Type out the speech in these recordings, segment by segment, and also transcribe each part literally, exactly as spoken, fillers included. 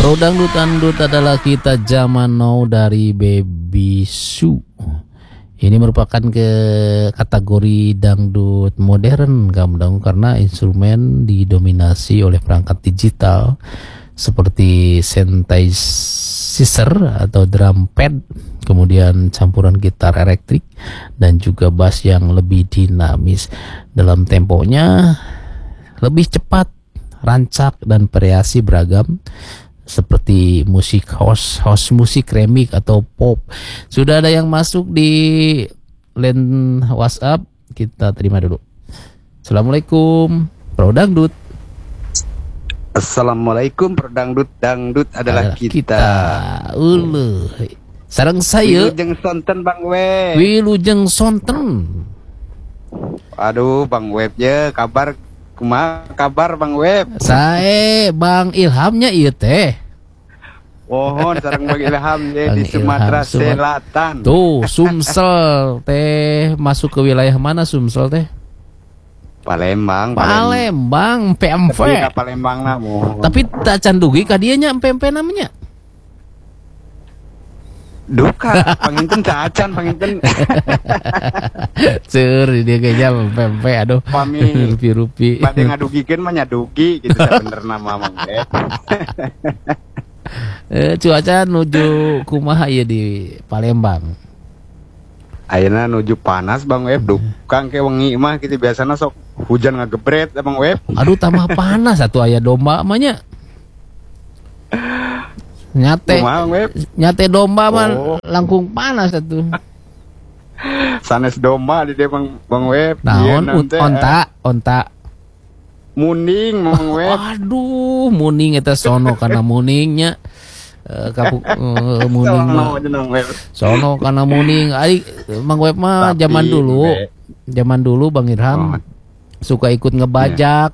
Pro Dangdut Andut adalah kita zaman now dari Baby Su. Ini merupakan ke kategori dangdut modern kamu karena instrumen didominasi oleh perangkat digital seperti synthesizer atau drum pad, kemudian campuran gitar elektrik dan juga bass yang lebih dinamis. Dalam temponya lebih cepat, rancak dan variasi beragam seperti musik house, house musik remix atau pop. Sudah ada yang masuk di line WhatsApp, kita terima dulu. Assalamualaikum Pro Dangdut. Assalamualaikum Pro Dangdut, dangdut adalah, adalah kita. kita. Ulu. Sarang saya Wilujeng Sonten Bang Web. Wilujeng Sonten. Aduh Bang Web ya, kabar kumaha kabar Bang Web? Saya Bang Ilhamnya ieu teh. Pohon sareng Bang Ilham ya di Sumatera Selatan. Tuh, Sumsel teh masuk ke wilayah mana Sumsel teh? Palembang. Palembang, P M V. Tapi Palembang lah mohon. Tapi tak candugi ka dieu nya P M V namanya. Duka, panginten cacan, panginten. Ceur dia kayaknya P M V, aduh. Pami rupi-rupi. Bade ngadugikeun mah nyadugi gitu bener nama Mang Web. Eh cuaca nuju kumaha ieu di Palembang? Ayeuna nuju panas Bang Web, dukang ke wengi mah gitu biasana sok hujan ngagebret Bang Web. Aduh tambah panas atuh aya domba mah nya. Nyate nyate domba mah oh. Langkung panas atuh. Sanes domba di dia Bang Bang Web. Naon onta, onta. Muning Bang Web. Aduh, muning eta sono kana muningnya. Uh, kapu uh, muning mah sono karena muning ari Mang Web mah zaman dulu be. zaman dulu Bang Irham oh. suka ikut ngebajak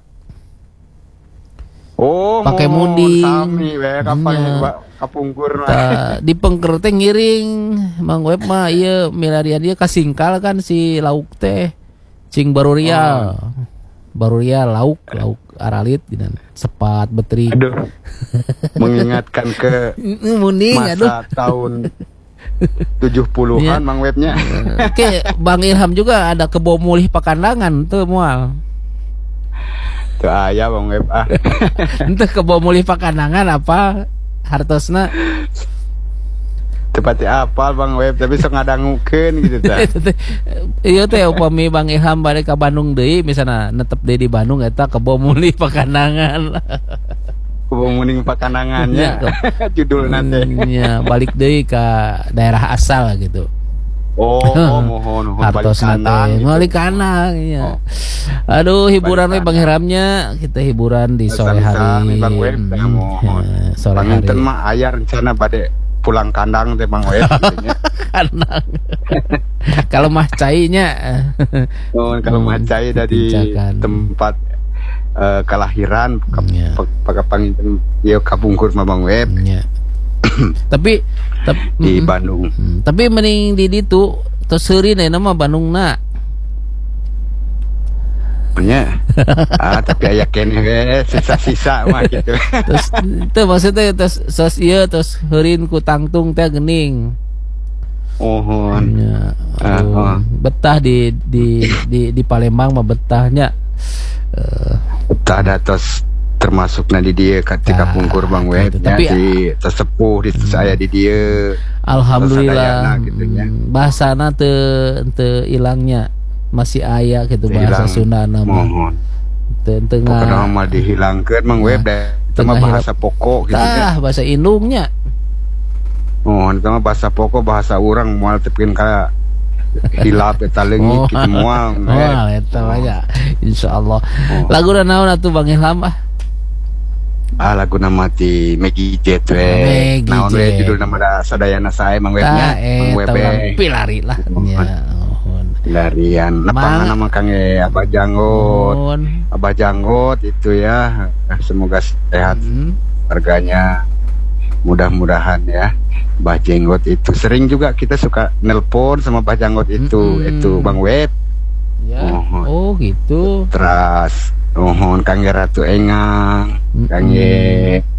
oh pakai muning sami we kapan kapungkur mah di pengker teh ngiring Mang Web mah ieu milarian dia kasingkal kan si lauk teh cing barurial oh. barurial lauk lauk aralit dan sepat betring. Aduh. Mengingatkan ke muning, masa aduh. tahun tujuh puluhan ya. Mang Webnya. Oke, Bang Ilham juga ada kebo mulih pakandangan tuh moal. Tuh aya Bang Web ah. Entah kebo mulih pakandangan apa hartosna. Tepati apal Bang Web tapi sok ngadangukeun gitu tah. Ieu teh upami Bang Ilham balik ka Bandung deui misalna netep deui di Bandung eta kebo mulih pakandangan. Kebo mulih pakandangannya judulna teh. Nya balik deui ka daerah asal gitu. Oh, oh mohon mohon balik kanan. Balik kanan ya. Aduh hiburan we Bang Ilhamnya, kita hiburan di sore hari. Bang Web mohon. Sore hari. Panginten mah aya rencana bade pulang kandang teh Bang Web gitu kandang. Kalau mah cainya oh, kalau mah cai dari tempat uh, kelahiran ya. Pakai panginten ieu kapungkur mah Bang Web ya. tapi tapi di mm, Bandung mm, tapi mending di ditu terus heureun na mah Bandungna nya ah tapi aya keneh we sisa-sisa mah gitu. Terus itu maksudnya terus sos ieu terus heureun ku tangtung teh geuning. Ohon. Ya, uh, betah di di di di Palembang mah betahnya. Uh, betah datos termasukna di dieu ketika nah, pungkur Bang Web gitu. Tapi di tersepuh di saya di dieu. Alhamdulillah gitu nya. Bahasana teu teu ilangnya. Masih aya gitu bahasa Sunda nama. Tengah pokoknya mah dihilangkeun Mang Web deh. Itu mah bahasa pokok gitu ya. Bahasa indungnya. Oh, itu mah bahasa pokok bahasa urang moal tepikeun ka hilap eta leungit kitu moal. Moal eta mah ya. Insyaallah. Laguna naon atuh Bang Ilham ah? Ah laguna mah ti Maggie Jet we. Naon we judul nama sadayana sae Mang Webnya. Mang Web pilari lah. Ya. Larian lapangan nama Kang Abah Janggot. Abah Janggot itu ya, semoga sehat hmm. harganya, mudah-mudahan ya. Abah Janggot itu sering juga kita suka nelpon sama Abah Janggot itu hmm. itu Bang Web ya. oh, oh gitu terus mohon Kang Ratu Engang hmm. Kang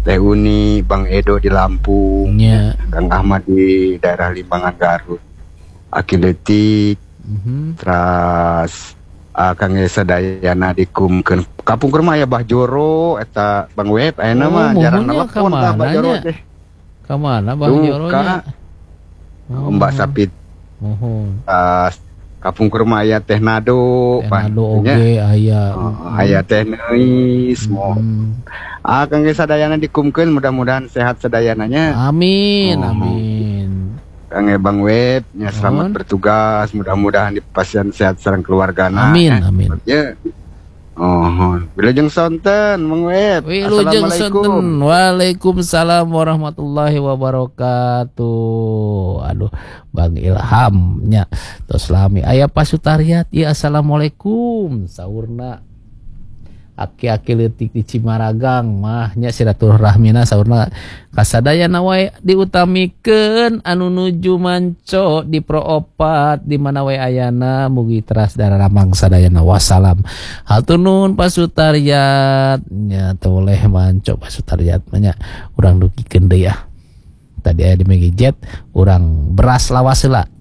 Teh Uni, Bang Edo di Lampung, Ya. Kang Ahmad di daerah Limbangan Garut, Akiletik, Mhm. terus uh, Kang Sadayana dikumkeun Kapung Kerma ya Bah Joro eta Bang Web ayeuna mah Oh, jarang muhunnya telepon ka Bah Joro kamananya? teh. Kamana Bang Tuh, Joronya? Kak. Mbak Sapit Mohon. uh, Kapung Kerma aya Teh Nado, Teh Nado nya. oge aya. Oh, aya Teh Neis mo. Mm. Ah Kang Sadayana dikumkeun mudah-mudahan sehat sadayananya. Amin, Oh. amin. Kang Bang Web nya selamat Mohon. bertugas, mudah-mudahan dipasien sehat sareng keluargana. Amin, eh. amin. Ya. Oh, wilujeng sonten Mang Web. Wilujeng Assalamualaikum. sonten. Waalaikumsalam warahmatullahi wabarakatuh. Aduh, Bang Ilhamnya tos lami aya pasutariat. Ya assalamualaikum saurna. Aki-aki leutik di Cimaragang mah nya silaturahmina saurna kasadayana wae diutamikeun anu nuju manco di Proopat di mana wae ayana mugi teras dararamang sadayana wassalam. Hatur nuhun pasutariat nya toleh manco pasutariat mah nya urang dugikeun deui ah. Tadi aya di Megijet urang beras lawas heula